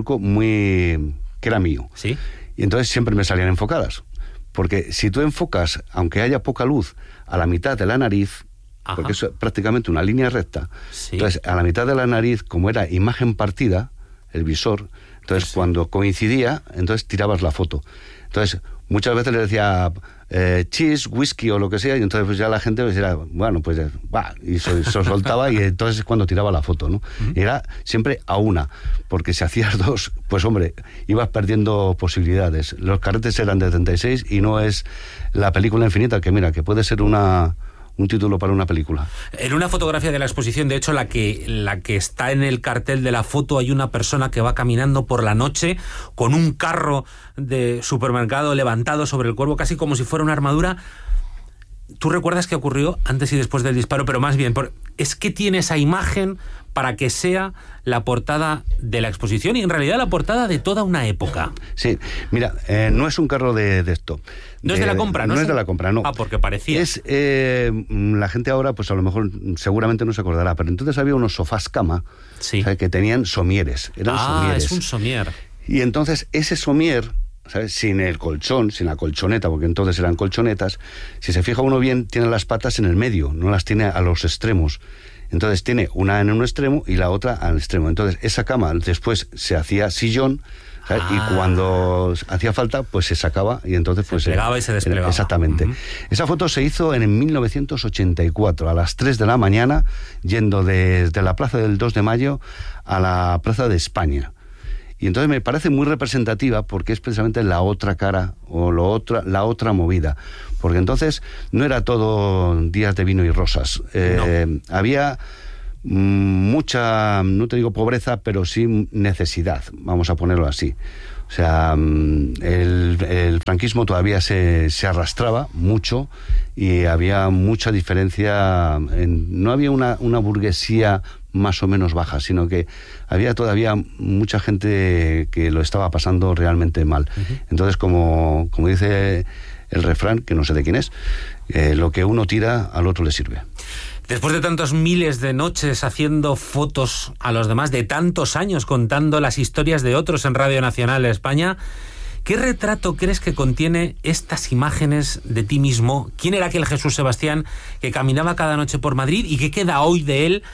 muy que era mío. ¿Sí? Y entonces siempre me salían enfocadas. Porque si tú enfocas, aunque haya poca luz, a la mitad de la nariz, porque es prácticamente una línea recta, entonces a la mitad de la nariz, como era imagen partida, el visor, entonces cuando coincidía, entonces tirabas la foto. Entonces muchas veces le decía cheese, whisky o lo que sea, y entonces pues ya la gente decía, bueno, pues va, y se soltaba, y entonces es cuando tiraba la foto, ¿no? Y era siempre a una, porque si hacías dos, pues hombre, ibas perdiendo posibilidades. Los carretes eran de 36 y no es la película infinita, que mira, que puede ser un título para una película. En una fotografía de la exposición, de hecho, la que está en el cartel de la foto, hay una persona que va caminando por la noche con un carro de supermercado levantado sobre el cuerpo, casi como si fuera una armadura. ¿Tú recuerdas qué ocurrió antes y después del disparo? Pero más bien, es que tiene esa imagen para que sea la portada de la exposición y en realidad la portada de toda una época. Sí, mira, no es un carro de esto. No es de la compra, ¿no? No es de la compra, no. Ah, porque parecía. Es, la gente ahora, pues a lo mejor, seguramente no se acordará, pero entonces había unos sofás cama, ¿sabes? Que tenían somieres. Eran somieres. Es un somier. Y entonces ese somier, ¿sabes? Sin el colchón, sin la colchoneta, porque entonces eran colchonetas, si se fija uno bien, tiene las patas en el medio, no las tiene a los extremos. Entonces tiene una en un extremo y la otra al extremo. Entonces esa cama después se hacía sillón, ¿sabes? Y cuando hacía falta, pues se sacaba y entonces pues se plegaba y se desplegaba. Exactamente. Esa foto se hizo en 1984, a las 3 de la mañana, yendo desde la Plaza del 2 de Mayo a la Plaza de España. Y entonces me parece muy representativa porque es precisamente la otra cara o la otra movida. Porque entonces no era todo días de vino y rosas. Había mucha, no te digo pobreza, pero sí necesidad, vamos a ponerlo así. O sea, el franquismo todavía se arrastraba mucho y había mucha diferencia. No había una burguesía más o menos baja, sino que había todavía mucha gente que lo estaba pasando realmente mal. Entonces, como dice el refrán, que no sé de quién es, lo que uno tira al otro le sirve. Después de tantos miles de noches haciendo fotos a los demás, de tantos años contando las historias de otros en Radio Nacional de España, ¿qué retrato crees que contiene estas imágenes de ti mismo? ¿Quién era aquel Jesús Sebastián que caminaba cada noche por Madrid y qué queda hoy de él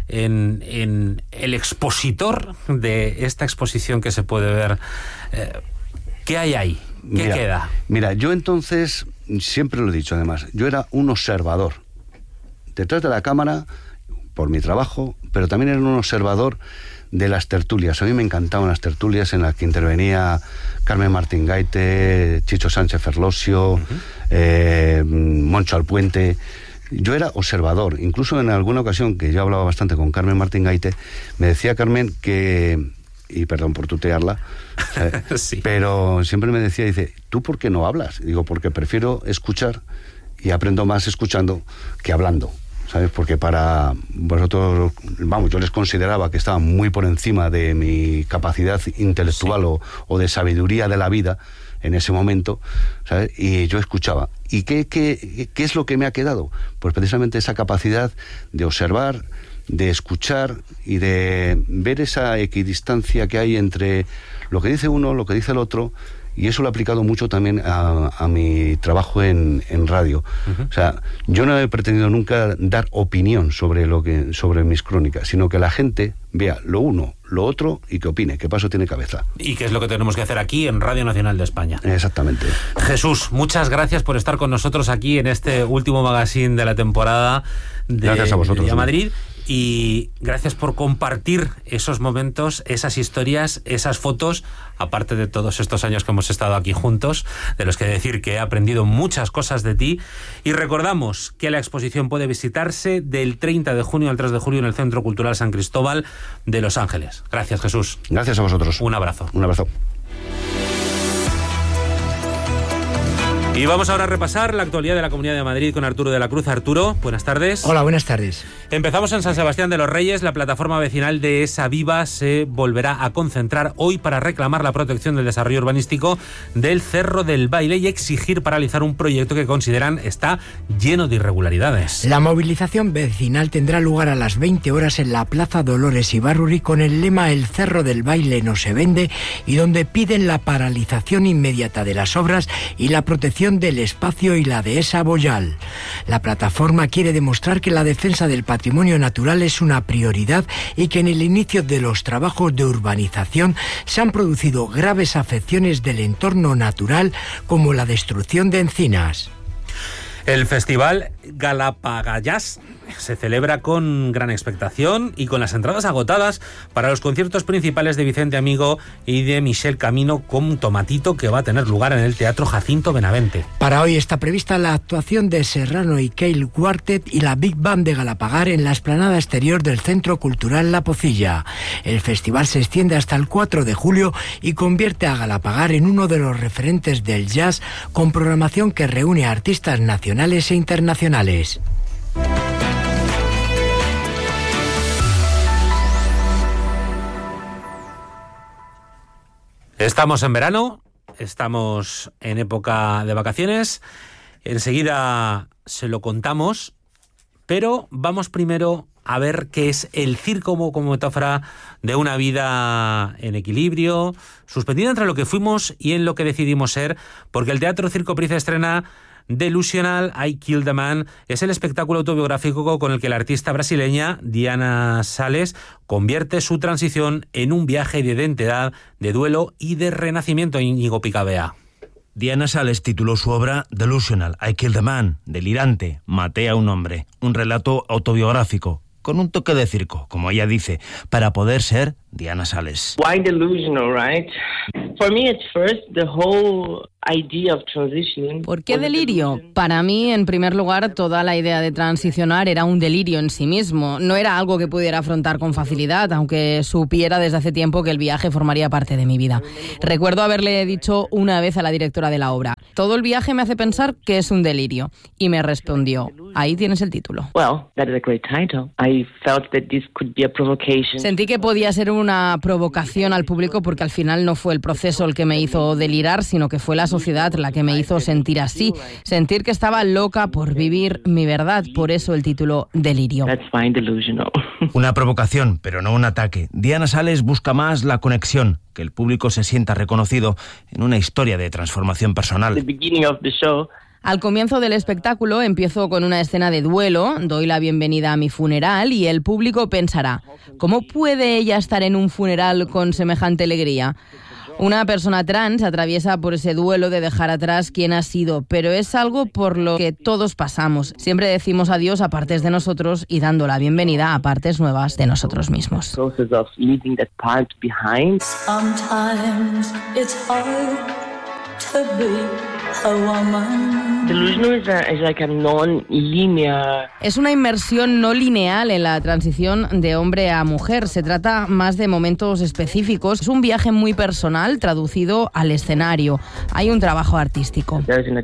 en el expositor de esta exposición que se puede ver? ¿Qué hay ahí? ¿Qué queda? Mira, yo entonces, siempre lo he dicho además, yo era un observador. Detrás de la cámara, por mi trabajo, pero también era un observador de las tertulias. A mí me encantaban las tertulias en las que intervenía Carmen Martín Gaite, Chicho Sánchez Ferlosio, Moncho Alpuente. Yo era observador. Incluso en alguna ocasión, que yo hablaba bastante con Carmen Martín Gaite, me decía Carmen que, y perdón por tutearla, sí, pero siempre me decía, dice, ¿tú por qué no hablas? Y digo, porque prefiero escuchar y aprendo más escuchando que hablando, ¿sabes? Porque para vosotros, vamos, yo les consideraba que estaban muy por encima de mi capacidad intelectual, sí, o de sabiduría de la vida en ese momento, ¿sabes? Y yo escuchaba. ¿Y qué es lo que me ha quedado? Pues precisamente esa capacidad de observar, de escuchar y de ver esa equidistancia que hay entre lo que dice uno, lo que dice el otro, y eso lo he aplicado mucho también a mi trabajo en radio. O sea, yo no he pretendido nunca dar opinión sobre mis crónicas, sino que la gente vea lo uno, lo otro y que opine, que paso tiene cabeza. Y que es lo que tenemos que hacer aquí en Radio Nacional de España. Exactamente. Jesús, muchas gracias por estar con nosotros aquí en este último magazine de la temporada de Gracias a vosotros. Mediodía Madrid. Y gracias por compartir esos momentos, esas historias, esas fotos, aparte de todos estos años que hemos estado aquí juntos, de los que decir que he aprendido muchas cosas de ti. Y recordamos que la exposición puede visitarse del 30 de junio al 3 de julio en el Centro Cultural San Cristóbal de Los Ángeles. Gracias, Jesús. Gracias a vosotros. Un abrazo. Un abrazo. Y vamos ahora a repasar la actualidad de la Comunidad de Madrid con Arturo de la Cruz. Arturo, buenas tardes. Hola, buenas tardes. Empezamos en San Sebastián de los Reyes. La plataforma vecinal de Esa Viva se volverá a concentrar hoy para reclamar la protección del desarrollo urbanístico del Cerro del Baile y exigir paralizar un proyecto que consideran está lleno de irregularidades. La movilización vecinal tendrá lugar a las 20 horas en la Plaza Dolores Ibarruri con el lema El Cerro del Baile no se vende, y donde piden la paralización inmediata de las obras y la protección del espacio y la dehesa Boyal. La plataforma quiere demostrar que la defensa del patrimonio natural es una prioridad y que en el inicio de los trabajos de urbanización se han producido graves afecciones del entorno natural, como la destrucción de encinas. El festival Galapagayas se celebra con gran expectación y con las entradas agotadas para los conciertos principales de Vicente Amigo y de Michel Camino con Tomatito, que va a tener lugar en el Teatro Jacinto Benavente. Para hoy está prevista la actuación de Serrano y Cale Quartet y la Big Band de Galapagar en la explanada exterior del Centro Cultural La Pocilla. El festival se extiende hasta el 4 de julio y convierte a Galapagar en uno de los referentes del jazz, con programación que reúne a artistas nacionales e internacionales. Estamos en verano, estamos en época de vacaciones, enseguida se lo contamos, pero vamos primero a ver qué es el circo como metáfora de una vida en equilibrio, suspendida entre lo que fuimos y en lo que decidimos ser, porque el Teatro Circo Price estrena Delusional, I Killed a Man. Es el espectáculo autobiográfico con el que la artista brasileña Diana Salles convierte su transición en un viaje de identidad, de duelo y de renacimiento. Íñigo Picabea. Diana Salles tituló su obra Delusional, I Killed a Man, delirante, maté a un hombre, un relato autobiográfico, con un toque de circo, como ella dice, para poder ser Diana Salles. Why delusional, right? For me, at first, the whole idea of transitioning. ¿Por qué delirio? Para mí, en primer lugar, toda la idea de transicionar era un delirio en sí mismo. No era algo que pudiera afrontar con facilidad, aunque supiera desde hace tiempo que el viaje formaría parte de mi vida. Recuerdo haberle dicho una vez a la directora de la obra: todo el viaje me hace pensar que es un delirio. Y me respondió: ahí tienes el título. Well, that is a great title. I felt that this could be a provocation. Sentí que podía ser una provocación al público, porque al final no fue el proceso el que me hizo delirar, sino que fue la sociedad la que me hizo sentir así, sentir que estaba loca por vivir mi verdad. Por eso el título Delirio. That's fine, delusional. Una provocación, pero no un ataque. Diana Salles busca más la conexión, que el público se sienta reconocido en una historia de transformación personal. The beginning of the show. Al comienzo del espectáculo empiezo con una escena de duelo, doy la bienvenida a mi funeral y el público pensará: ¿cómo puede ella estar en un funeral con semejante alegría? Una persona trans atraviesa por ese duelo de dejar atrás quién ha sido, pero es algo por lo que todos pasamos. Siempre decimos adiós a partes de nosotros y dando la bienvenida a partes nuevas de nosotros mismos. Es una inmersión no lineal en la transición de hombre a mujer. Se trata más de momentos específicos. Es un viaje muy personal traducido al escenario. Hay un trabajo artístico.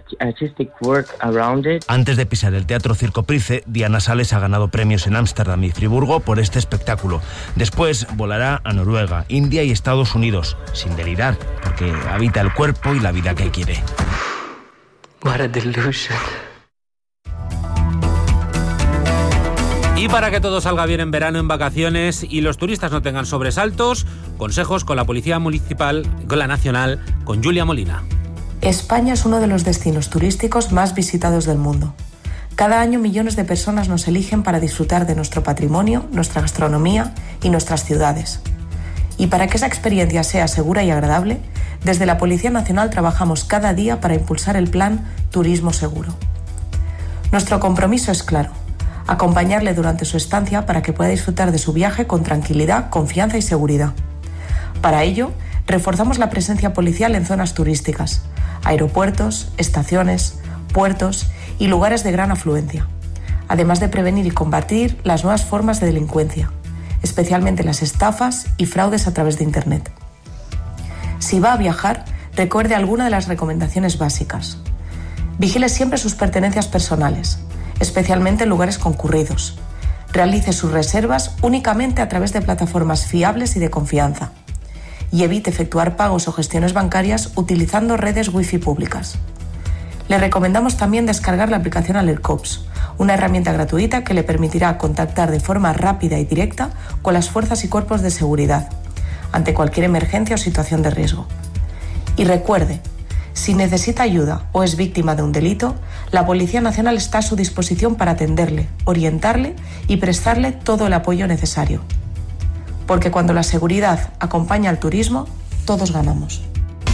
Antes de pisar el Teatro Circo Price, Diana Sales ha ganado premios en Ámsterdam y Friburgo por este espectáculo. Después volará a Noruega, India y Estados Unidos, sin delirar, porque habita el cuerpo y la vida que quiere. What a delusion. Y para que todo salga bien en verano, en vacaciones y los turistas no tengan sobresaltos, consejos con la Policía Municipal, con la Nacional, con Julia Molina. España es uno de los destinos turísticos más visitados del mundo. Cada año millones de personas nos eligen para disfrutar de nuestro patrimonio, nuestra gastronomía y nuestras ciudades. Y para que esa experiencia sea segura y agradable, desde la Policía Nacional trabajamos cada día para impulsar el plan Turismo Seguro. Nuestro compromiso es claro: acompañarle durante su estancia para que pueda disfrutar de su viaje con tranquilidad, confianza y seguridad. Para ello, reforzamos la presencia policial en zonas turísticas, aeropuertos, estaciones, puertos y lugares de gran afluencia, además de prevenir y combatir las nuevas formas de delincuencia, especialmente las estafas y fraudes a través de Internet. Si va a viajar, recuerde alguna de las recomendaciones básicas. Vigile siempre sus pertenencias personales, especialmente en lugares concurridos. Realice sus reservas únicamente a través de plataformas fiables y de confianza. Y evite efectuar pagos o gestiones bancarias utilizando redes wifi públicas. Le recomendamos también descargar la aplicación Alertcops, una herramienta gratuita que le permitirá contactar de forma rápida y directa con las fuerzas y cuerpos de seguridad ante cualquier emergencia o situación de riesgo. Y recuerde, si necesita ayuda o es víctima de un delito, la Policía Nacional está a su disposición para atenderle, orientarle y prestarle todo el apoyo necesario. Porque cuando la seguridad acompaña al turismo, todos ganamos.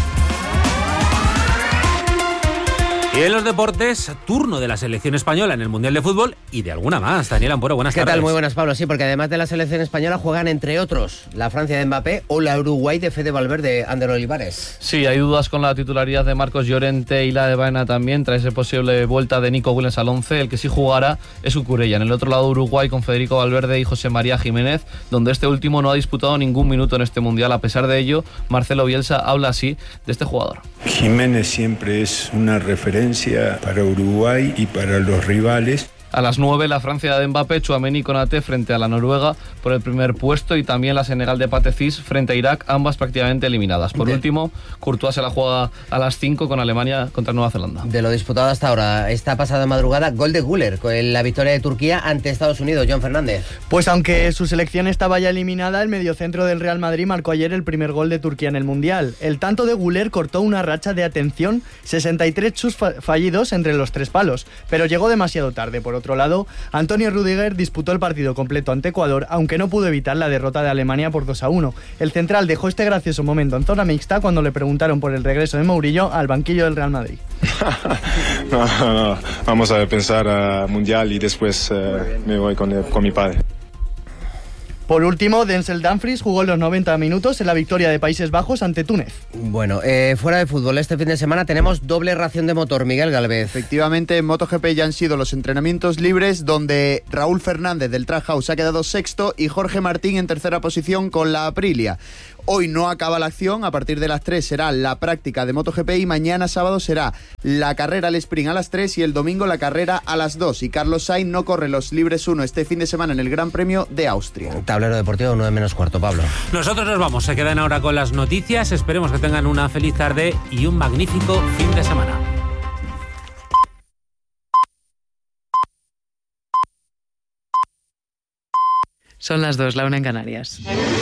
Y en los deportes, turno de la selección española en el Mundial de Fútbol y de alguna más. Daniel Amporo, buenas tardes. ¿Qué tal? Muy buenas, Pablo. Sí, porque además de la selección española juegan, entre otros, la Francia de Mbappé o la Uruguay de Fede Valverde, Ander Olivares. Sí, hay dudas con la titularidad de Marcos Llorente y la de Baena también, tras esa posible vuelta de Nico Williams al 11. El que sí jugará es Cucurella. En el otro lado, Uruguay con Federico Valverde y José María Jiménez, donde este último no ha disputado ningún minuto en este Mundial. A pesar de ello, Marcelo Bielsa habla así de este jugador. Jiménez siempre es una referencia para Uruguay y para los rivales. A las 9, la Francia de Mbappé, Tchouaméni y Konaté frente a la Noruega por el primer puesto, y también la Senegal de Pathé Ciss frente a Irak, ambas prácticamente eliminadas. Por último, Courtois se la juega a las 5 con Alemania contra Nueva Zelanda. De lo disputado hasta ahora, esta pasada madrugada, gol de Güler con la victoria de Turquía ante Estados Unidos. John Fernández. Pues aunque su selección estaba ya eliminada, el mediocentro del Real Madrid marcó ayer el primer gol de Turquía en el Mundial. El tanto de Güler cortó una racha de, atención, 63 chus fallidos entre los tres palos, pero llegó demasiado tarde. Por otro lado, Antonio Rüdiger disputó el partido completo ante Ecuador, aunque no pudo evitar la derrota de Alemania por 2-1. El central dejó este gracioso momento en zona mixta cuando le preguntaron por el regreso de Mourinho al banquillo del Real Madrid. No, vamos a pensar a Mundial y después me voy con mi padre. Por último, Denzel Dumfries jugó los 90 minutos en la victoria de Países Bajos ante Túnez. Bueno, fuera de fútbol, este fin de semana tenemos doble ración de motor. Miguel Galvez. Efectivamente, en MotoGP ya han sido los entrenamientos libres, donde Raúl Fernández del Trackhouse ha quedado sexto y Jorge Martín en tercera posición con la Aprilia. Hoy no acaba la acción, a partir de las 3 será la práctica de MotoGP y mañana sábado será la carrera al sprint a las 3 y el domingo la carrera a las 2. Y Carlos Sainz no corre los libres 1 este fin de semana en el Gran Premio de Austria. Tablero deportivo 9 menos cuarto, Pablo. Nosotros nos vamos, se quedan ahora con las noticias. Esperemos que tengan una feliz tarde y un magnífico fin de semana. Son las 2, la 1 en Canarias.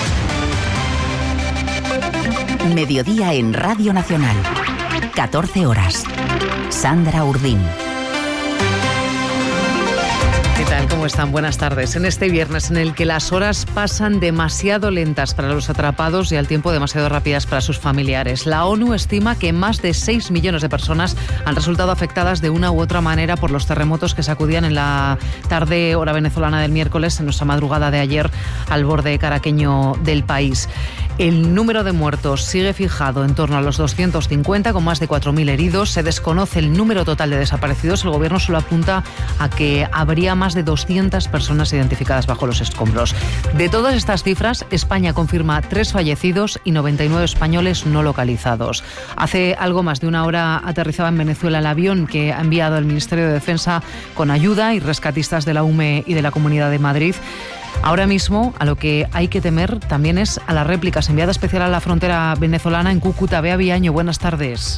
Mediodía en Radio Nacional. 14 horas. Sandra Urdín. ¿Qué tal? ¿Cómo ¿cómo están? Buenas tardes. En este viernes en el que las horas pasan demasiado lentas para los atrapados y al tiempo demasiado rápidas para sus familiares, la ONU estima que más de 6 millones de personas han resultado afectadas de una u otra manera por los terremotos que sacudían en la tarde hora venezolana del miércoles, en nuestra madrugada de ayer, al borde caraqueño del país. El número de muertos sigue fijado en torno a los 250, con más de 4.000 heridos. Se desconoce el número total de desaparecidos. El gobierno solo apunta a que habría más de 200 personas identificadas bajo los escombros. De todas estas cifras, España confirma 3 fallecidos y 99 españoles no localizados. Hace algo más de una hora aterrizaba en Venezuela el avión que ha enviado el Ministerio de Defensa con ayuda y rescatistas de la UME y de la Comunidad de Madrid. Ahora mismo, a lo que hay que temer también es a las réplicas. Enviada especial a la frontera venezolana en Cúcuta, Bea Villaño, buenas tardes.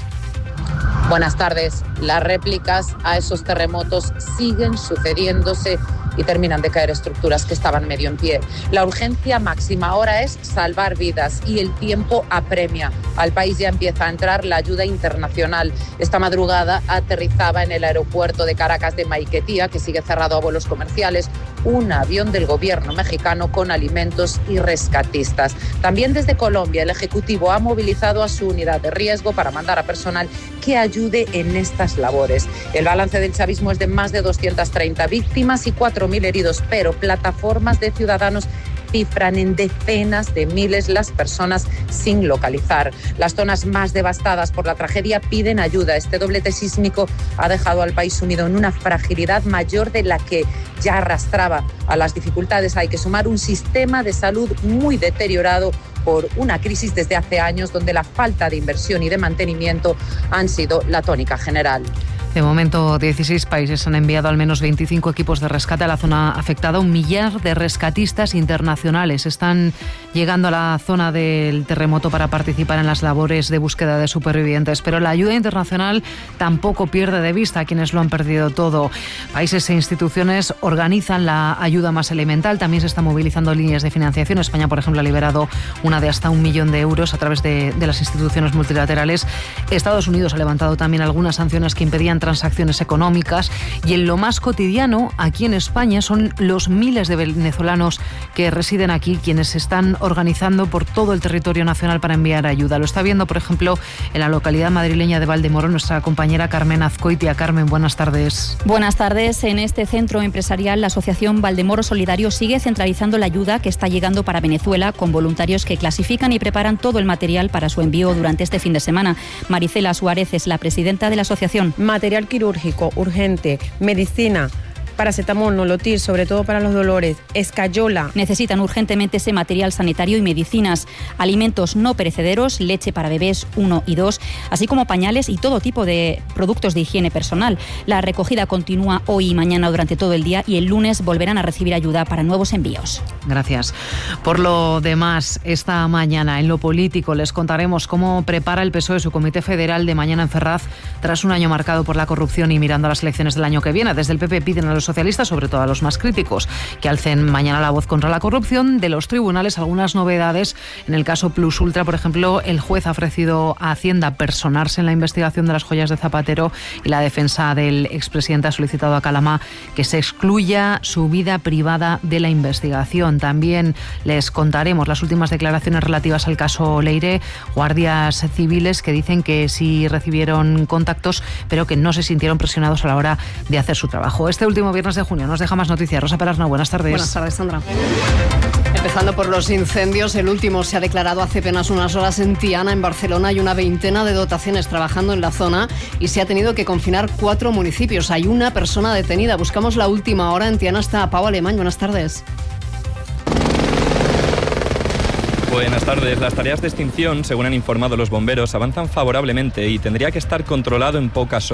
Buenas tardes. Las réplicas a esos terremotos siguen sucediéndose y terminan de caer estructuras que estaban medio en pie. La urgencia máxima ahora es salvar vidas y el tiempo apremia. Al país ya empieza a entrar la ayuda internacional. Esta madrugada aterrizaba en el aeropuerto de Caracas de Maiquetía, que sigue cerrado a vuelos comerciales, un avión del gobierno mexicano con alimentos y rescatistas. También desde Colombia, el Ejecutivo ha movilizado a su unidad de riesgo para mandar a personal que ayude en estas labores. El balance del chavismo es de más de 230 víctimas y 4.000 heridos, pero plataformas de ciudadanos cifran en decenas de miles las personas sin localizar. Las zonas más devastadas por la tragedia piden ayuda. Este doblete sísmico ha dejado al país sumido en una fragilidad mayor de la que ya arrastraba. A las dificultades hay que sumar un sistema de salud muy deteriorado por una crisis desde hace años, donde la falta de inversión y de mantenimiento han sido la tónica general. De momento, 16 países han enviado al menos 25 equipos de rescate a la zona afectada. 1 millar de rescatistas internacionales están llegando a la zona del terremoto para participar en las labores de búsqueda de supervivientes. Pero la ayuda internacional tampoco pierde de vista a quienes lo han perdido todo. Países e instituciones organizan la ayuda más elemental. También se están movilizando líneas de financiación. España, por ejemplo, ha liberado una de hasta 1 millón de euros a través de las instituciones multilaterales. Estados Unidos ha levantado también algunas sanciones que impedían transacciones económicas, y en lo más cotidiano aquí en España son los miles de venezolanos que residen aquí quienes se están organizando por todo el territorio nacional para enviar ayuda. Lo está viendo, por ejemplo, en la localidad madrileña de Valdemoro nuestra compañera Carmen Azcoitia. Carmen, buenas tardes. Buenas tardes. En este centro empresarial, la asociación Valdemoro Solidario sigue centralizando la ayuda que está llegando para Venezuela, con voluntarios que clasifican y preparan todo el material para su envío durante este fin de semana. Maricela Suárez es la presidenta de la asociación. Material quirúrgico, urgente, medicina, paracetamol, nolotil, sobre todo para los dolores, escayola. Necesitan urgentemente ese material sanitario y medicinas, alimentos no perecederos, leche para bebés 1 y 2, así como pañales y todo tipo de productos de higiene personal. La recogida continúa hoy y mañana durante todo el día, y el lunes volverán a recibir ayuda para nuevos envíos. Gracias. Por lo demás, esta mañana en lo político les contaremos cómo prepara el PSOE su comité federal de mañana en Ferraz, tras un año marcado por la corrupción y mirando a las elecciones del año que viene. Desde el PP piden a los socialistas, sobre todo a los más críticos, que alcen mañana la voz contra la corrupción. De los tribunales, algunas novedades. En el caso Plus Ultra, por ejemplo, el juez ha ofrecido a Hacienda personarse en la investigación de las joyas de Zapatero, y la defensa del expresidente ha solicitado a Calamá que se excluya su vida privada de la investigación. También les contaremos las últimas declaraciones relativas al caso Leire. Guardias civiles que dicen que sí recibieron contactos, pero que no se sintieron presionados a la hora de hacer su trabajo. Este último viernes de junio nos deja más noticias. Rosa Perarnau, buenas tardes. Buenas tardes, Sandra. Empezando por los incendios, el último se ha declarado hace apenas unas horas en Tiana, en Barcelona. Hay una veintena de dotaciones trabajando en la zona y se ha tenido que confinar 4 municipios. Hay una persona detenida. Buscamos la última hora. En Tiana está Pau Alemán. Buenas tardes. Buenas tardes. Las tareas de extinción, según han informado los bomberos, avanzan favorablemente y tendría que estar controlado en pocas horas.